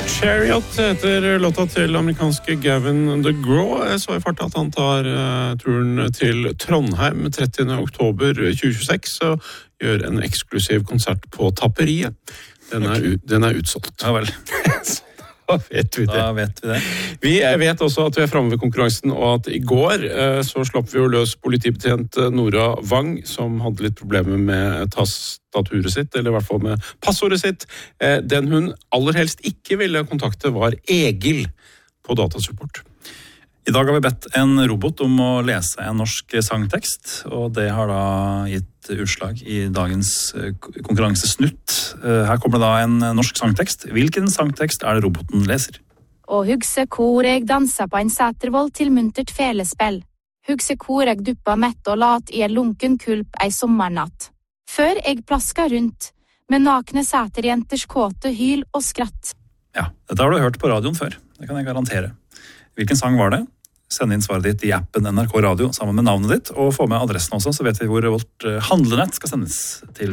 Chariot heter låta til amerikanske Gavin DeGraw. Jeg så i farta at han tar turen til Trondheim 30. oktober 2026 og gjør en eksklusiv konsert på Tapperiet. Den er utsolgt. Ja vel. Da vet vi det. Da vet vi det. Vi vet også at vi er fremme ved konkurransen, og at i går så slapp vi jo løs politibetjent Nora Wang, som hadde litt problemer med tastaturet sitt, eller i hvert fall med passordet sitt. Den hun aller helst ikke ville kontakte var Egil på Datasupport. I dag har vi bedt en robot om å lese en norsk sangtekst, og det har da gitt utslag i dagens konkurransesnutt. Her kommer det da en norsk sangtekst. Hvilken sangtekst er det roboten leser? Og hugse hvor jeg dansa på en sætervoll til muntert felespill. Hugse hvor jeg duppa mett og lat i en lunken kulp ei sommernatt. Før jeg plaska rundt med nakne sæterjenters kåte hyl og skratt. Ja, dette har du hørt på radioen før. Det kan jeg garantere. Hvilken sang var det? Send inn svaret ditt i appen NRK Radio sammen med navnet ditt, og få med adressen også, så vet vi hvor vårt handlenett skal sendes til.